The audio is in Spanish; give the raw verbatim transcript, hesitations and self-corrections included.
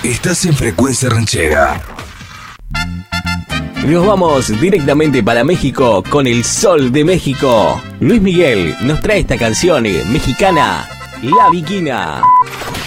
Estás en Frecuencia Ranchera. Nos vamos directamente para México con el Sol de México. Luis Miguel nos trae esta canción mexicana, La Bikina.